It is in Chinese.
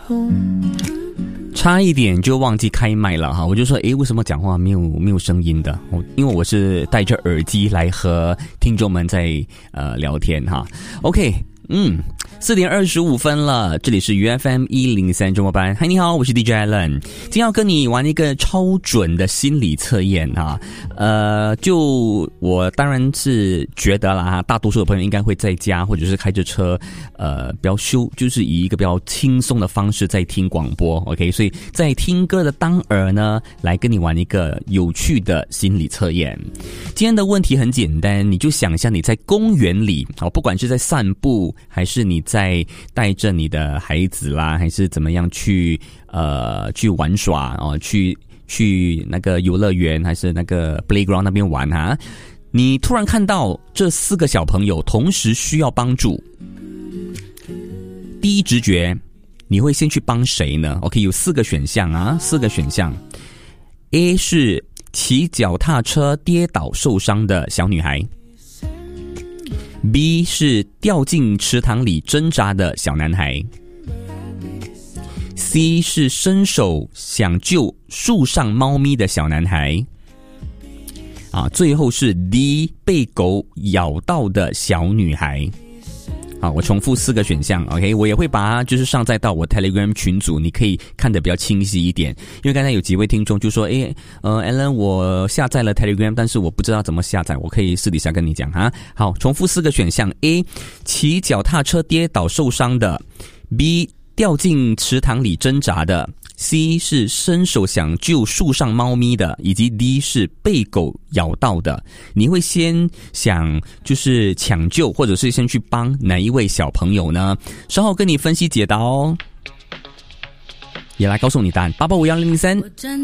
差一点就忘记开麦了哈，我就说为什么讲话没有声音的？因为我是戴着耳机来和听众们在聊天哈。OK， 4点25分了，这里是 UFM 103周末班。嗨，你好，我是 DJ Alan， 今天要跟你玩一个超准的心理测验哈。就我当然是觉得啦哈，大多数的朋友应该会在家或者是开着车，比较就是以一个比较轻松的方式在听广播 ，OK， 所以在听歌的当儿呢，来跟你玩一个有趣的心理测验。今天的问题很简单，你就想象你在公园里，不管是在散步，还是你在带着你的孩子啦，还是怎么样去玩耍去那个游乐园还是那个 playground 那边玩哈，你突然看到这4个小朋友同时需要帮助，第一直觉你会先去帮谁呢？ OK， 有4个选项啊，4个选项。A 是骑脚踏车跌倒受伤的小女孩， B 是掉进池塘里挣扎的小男孩， C 是伸手想救树上猫咪的小男孩，最后是 D 被狗咬到的小女孩。我重复4个选项 OK， 我也会把它就是上载到我 Telegram 群组，你可以看得比较清晰一点。因为刚才有几位听众就说Alan 我下载了 Telegram， 但是我不知道怎么下载，我可以私底下跟你讲哈。好，重复4个选项。 A 骑脚踏车跌倒受伤的， B 掉进池塘里挣扎的， C 是伸手想救树上猫咪的，以及 D 是被狗咬到的。你会先想就是抢救，或者是先去帮哪一位小朋友呢？稍后跟你分析解答哦，也来告诉你答案。8851003